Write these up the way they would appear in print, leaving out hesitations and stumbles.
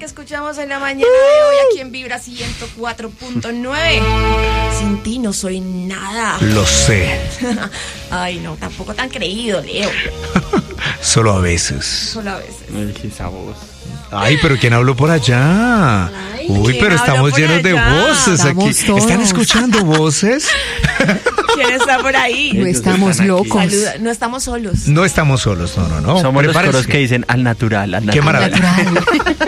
que escuchamos en la mañana de hoy aquí en Vibra 104.9. Sin ti no soy nada. Lo sé. Ay, no, tampoco tan creído, Leo. Solo a veces. Solo a veces. Ay, esa voz. Ay, pero ¿quién habló por allá? Ay, Uy, ¿quién pero habló estamos por llenos de allá? voces Estamos aquí. todos. ¿Están escuchando voces? ¿Quién está por ahí? No estamos están aquí. locos. Saluda, no estamos solos. No estamos solos, no. Somos los Prepárense. coros que dicen al natural, al Qué natural. maravilla.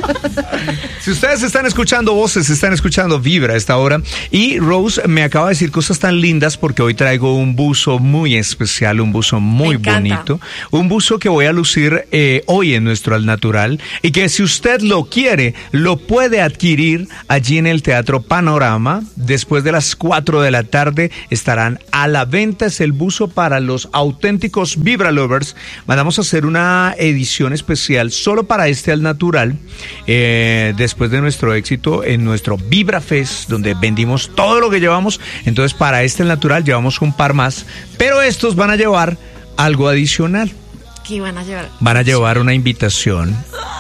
Si ustedes están escuchando voces, están escuchando Vibra a esta hora. Y Rose me acaba de decir cosas tan lindas porque hoy traigo un buzo muy especial, un buzo muy bonito. Un buzo que voy a lucir hoy en nuestro Al Natural y que si usted lo quiere, lo puede adquirir allí en el Teatro Panorama. Después de las 4 de la tarde estarán a la venta. Es el buzo para los auténticos Vibra Lovers. Vamos a hacer una edición especial solo para este Al Natural. Después de nuestro éxito en nuestro Vibra Fest, donde vendimos todo lo que llevamos, entonces para este Al Natural llevamos un par más, pero estos van a llevar algo adicional. ¿Qué van a llevar? Van a llevar una invitación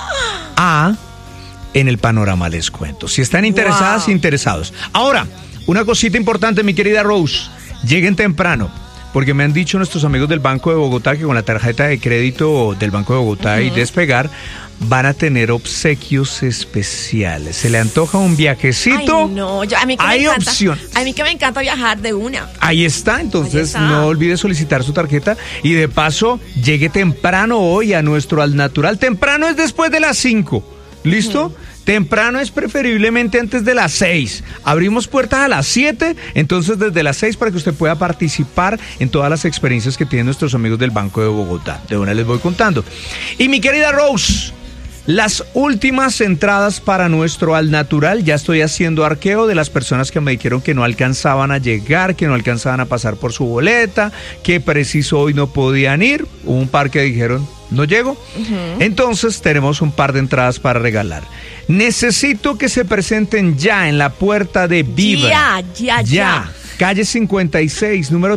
a En el Panorama, les cuento. Si están interesadas, interesados. Ahora, una cosita importante, mi querida Rose, lleguen temprano. Porque me han dicho nuestros amigos del Banco de Bogotá que con la tarjeta de crédito del Banco de Bogotá y Despegar van a tener obsequios especiales. ¿Se le antoja un viajecito? Ay, no, a mí que hay me encanta, opciones. A mí que me encanta viajar de una. Ahí está, entonces Ahí está. no olvide solicitar su tarjeta y de paso llegue temprano hoy a nuestro Al Natural. Temprano es después de las 5, ¿listo? Temprano es preferiblemente antes de las 6. Abrimos puertas a las 7, entonces desde las 6 para que usted pueda participar en todas las experiencias que tienen nuestros amigos del Banco de Bogotá. De una les voy contando. Y mi querida Rose, las últimas entradas para nuestro Al Natural, ya estoy haciendo arqueo de las personas que me dijeron que no alcanzaban a llegar, que no alcanzaban a pasar por su boleta, que preciso hoy no podían ir. Hubo un par que dijeron, no llego. Entonces tenemos un par de entradas para regalar. Necesito que se presenten ya en la puerta de Vibra. Ya. Calle 56, número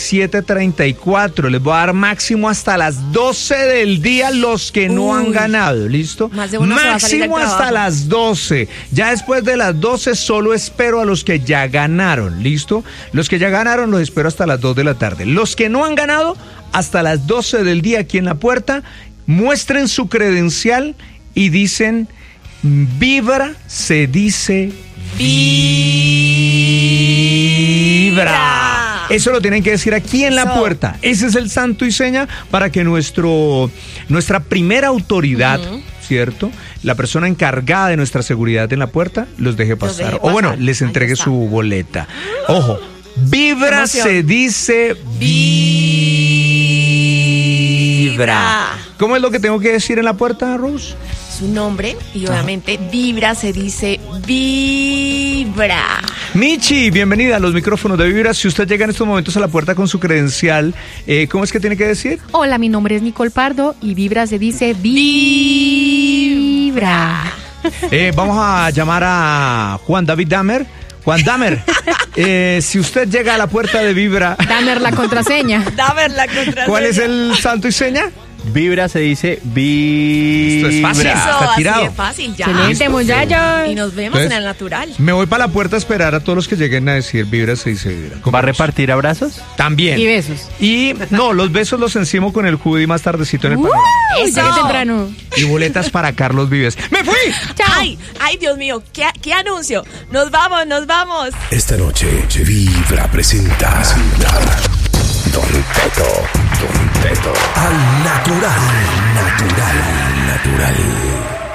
3734. Les voy a dar máximo hasta las 12 del día los que no han ganado, ¿listo? Más de uno se va a salir del Máximo hasta trabajo. las 12. Ya después de las 12 solo espero a los que ya ganaron, ¿listo? Los que ya ganaron los espero hasta las 2 de la tarde. Los que no han ganado, hasta las 12 del día aquí en la puerta, muestren su credencial y dicen, Vibra se dice Vibra. Eso lo tienen que decir aquí en la puerta. Ese es el santo y seña para que nuestra primera autoridad, ¿cierto? La persona encargada de nuestra seguridad en la puerta los deje pasar. O bueno, les entregue su boleta. Ojo, Vibra se dice Vibra. ¿Cómo es lo que tengo que decir en la puerta, Rose? Su nombre y obviamente Vibra se dice Vibra. Michi, bienvenida a los micrófonos de Vibra. Si usted llega en estos momentos a la puerta con su credencial, ¿cómo es que tiene que decir? Hola, mi nombre es Nicole Pardo y Vibra se dice Vibra. Vamos a llamar a Juan David Damer. Juan Damer, si usted llega a la puerta de Vibra, Dame la contraseña. Dame la contraseña. ¿cuál es el santo y seña? Vibra se dice Vibra. Esto es fácil. Eso, Está así tirado. de fácil, ya. Excelente, muchachos. Y nos vemos Entonces, en el natural. Me voy para la puerta a esperar a todos los que lleguen a decir Vibra se dice Vibra. ¿Va a repartir abrazos? También. Y besos. Y no, los besos los encimo con el hoodie más tardecito en el panorama. Uy, Eso. llegué temprano. Y boletas para Carlos Vives. ¡Me fui! Chao. Ay, Dios mío, ¿qué anuncio? Nos vamos. Esta noche, Vibra presenta Don Teto. Al natural.